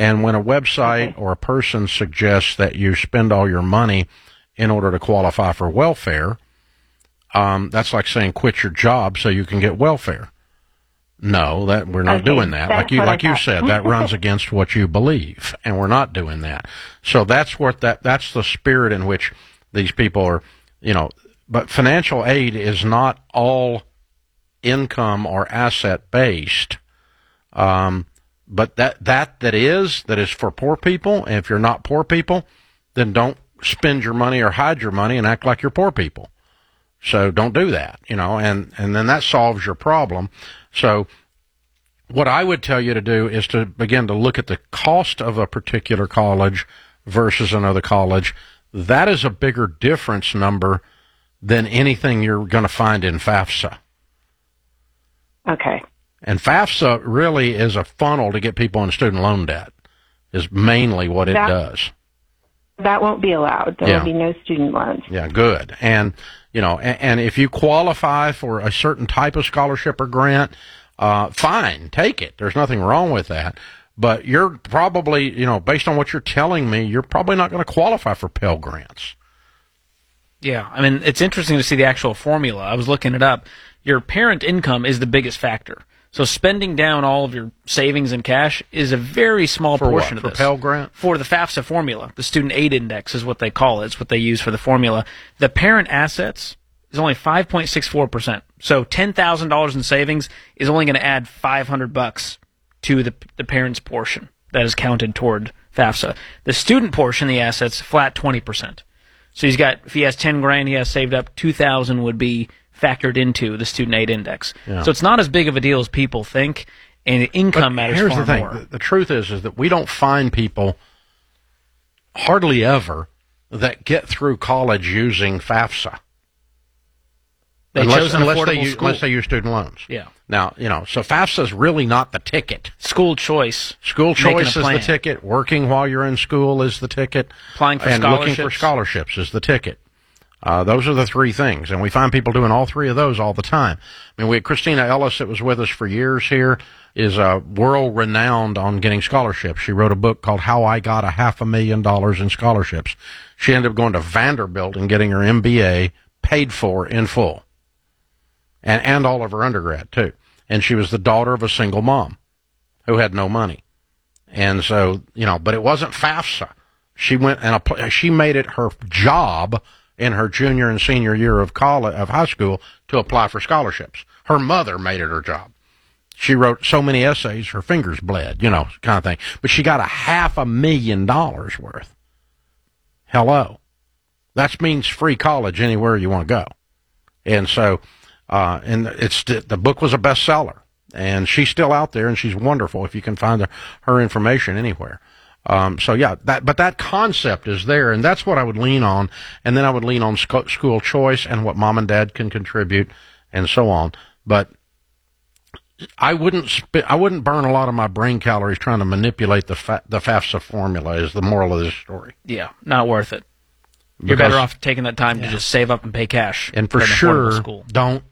And when a website or a person suggests that you spend all your money in order to qualify for welfare, that's like saying quit your job so you can get welfare. No, that we're not doing that. Like you said, that runs against what you believe, and we're not doing that. So that's that's the spirit in which these people are, but financial aid is not all income or asset based. But that is for poor people. And if you're not poor people, then don't spend your money or hide your money and act like you're poor people. So don't do that, and then that solves your problem. So what I would tell you to do is to begin to look at the cost of a particular college versus another college. That is a bigger difference number than anything you're going to find in FAFSA. Okay. And FAFSA really is a funnel to get people in student loan debt, is mainly what it does. That won't be allowed. There will be no student loans. Yeah, good. And, and if you qualify for a certain type of scholarship or grant, fine, take it. There's nothing wrong with that. But you're probably, based on what you're telling me, you're probably not going to qualify for Pell Grants. Yeah, I mean, it's interesting to see the actual formula. I was looking it up. Your parent income is the biggest factor. So spending down all of your savings and cash is a very small portion of this. For Pell Grant? For the FAFSA formula. The Student Aid Index is what they call it. It's what they use for the formula. The parent assets is only 5.64%. So $10,000 in savings is only going to add $500 to the parent's portion that is counted toward FAFSA. The student portion, the assets, flat 20%. So if he has 10 grand he has saved up, 2,000 would be factored into the Student Aid Index. Yeah. So it's not as big of a deal as people think, and income matters far more. Here's the thing. The truth is that we don't find people hardly ever that get through college using FAFSA. Unless they use student loans. Yeah. Now, so FAFSA is really not the ticket. School choice. School choice is the ticket. Working while you're in school is the ticket. Applying for scholarships. And looking for scholarships is the ticket. Those are the three things, and we find people doing all three of those all the time. I mean, we had Christina Ellis, that was with us for years here, is world-renowned on getting scholarships. She wrote a book called How I Got $500,000 in Scholarships. She ended up going to Vanderbilt and getting her MBA paid for in full, and all of her undergrad, too. And she was the daughter of a single mom who had no money. And so, but it wasn't FAFSA. She went and she made it her job in her junior and senior year of high school to apply for scholarships. Her mother made it her job. She wrote so many essays, her fingers bled, kind of thing. But she got $500,000 worth. Hello. That means free college anywhere you want to go. And so, and the book was a bestseller. And she's still out there, and she's wonderful if you can find her information anywhere. So yeah, but that concept is there, and that's what I would lean on. And then I would lean on school choice and what mom and dad can contribute, and so on. But I wouldn't burn a lot of my brain calories trying to manipulate the FAFSA formula. Is the moral of this story? Yeah, not worth it. You're better off taking that time to just save up and pay cash. And for sure, don't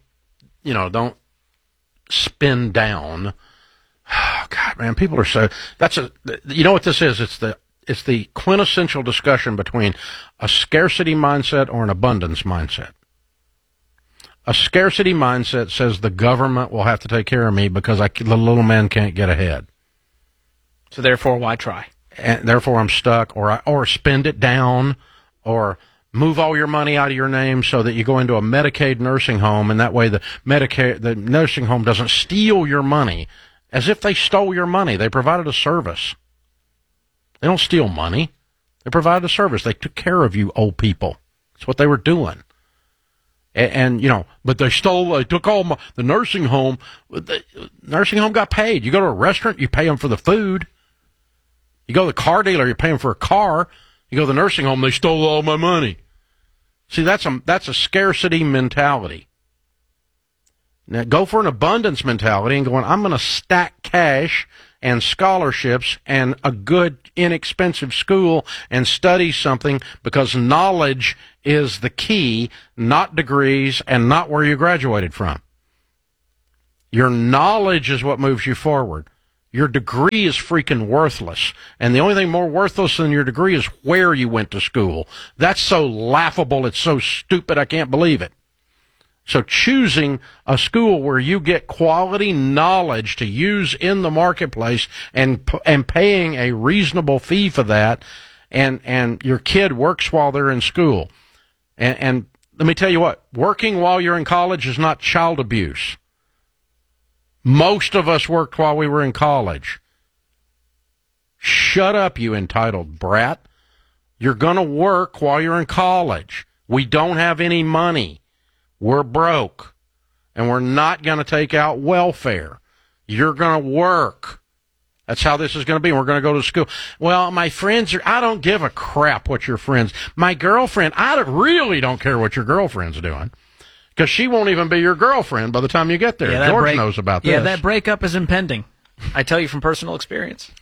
spin down. Oh, God, man, people are so. You know what this is? It's the quintessential discussion between a scarcity mindset or an abundance mindset. A scarcity mindset says the government will have to take care of me because the little man can't get ahead. So therefore, why try? And therefore, I'm stuck, or spend it down, or move all your money out of your name so that you go into a Medicaid nursing home, and that way the nursing home doesn't steal your money. As if they stole your money. They provided a service. They don't steal money. They provided a service. They took care of you old people. That's what they were doing. And but they took all the nursing home. The nursing home got paid. You go to a restaurant, you pay them for the food. You go to the car dealer, you pay them for a car. You go to the nursing home, they stole all my money. See, that's a scarcity mentality. Now, go for an abundance mentality and going, I'm going to stack cash and scholarships and a good, inexpensive school and study something, because knowledge is the key, not degrees and not where you graduated from. Your knowledge is what moves you forward. Your degree is freaking worthless. And the only thing more worthless than your degree is where you went to school. That's so laughable. It's so stupid. I can't believe it. So choosing a school where you get quality knowledge to use in the marketplace and paying a reasonable fee for that, and your kid works while they're in school. And let me tell you what, working while you're in college is not child abuse. Most of us worked while we were in college. Shut up, you entitled brat. You're going to work while you're in college. We don't have any money. We're broke. And we're not going to take out welfare. You're going to work. That's how this is going to be. We're going to go to school. Well, my friends I don't give a crap what your friends. My girlfriend, I really don't care what your girlfriend's doing. Because she won't even be your girlfriend by the time you get there. Yeah, George knows about this. Yeah, that breakup is impending. I tell you from personal experience.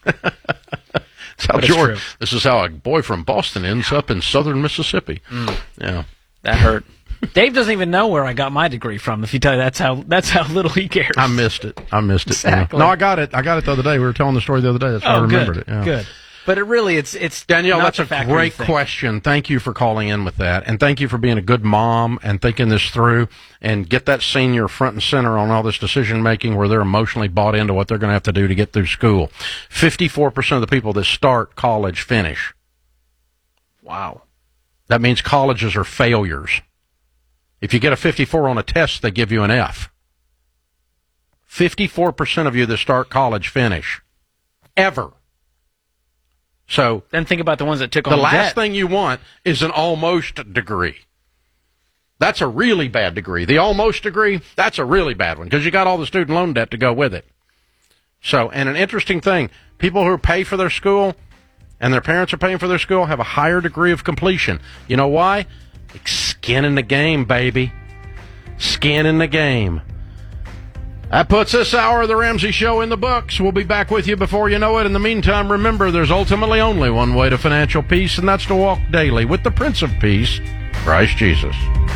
This is how a boy from Boston ends up in southern Mississippi. Yeah, that hurt. Dave doesn't even know where I got my degree from. If you tell you that's how little he cares. I missed it. Exactly. Yeah. No, I got it the other day. We were telling the story the other day. That's why I remembered it. Yeah. Good. But it's Danielle, that's a great question. Thank you for calling in with that. And thank you for being a good mom and thinking this through and get that senior front and center on all this decision making where they're emotionally bought into what they're going to have to do to get through school. 54% of the people that start college finish. Wow. That means colleges are failures. If you get a 54 on a test, they give you an F. 54% of you that start college finish. Ever. So then think about the ones that took on the last debt. thing you want is an almost degree. That's a really bad degree. The almost degree, that's a really bad one because you got all the student loan debt to go with it. So, and an interesting thing, people who pay for their school and their parents are paying for their school have a higher degree of completion. You know why? Skin in the game, baby. Skin in the game. That puts this hour of the Ramsey Show in the books. We'll be back with you before you know it. In the meantime, remember, there's ultimately only one way to financial peace, and that's to walk daily with the Prince of Peace, Christ Jesus.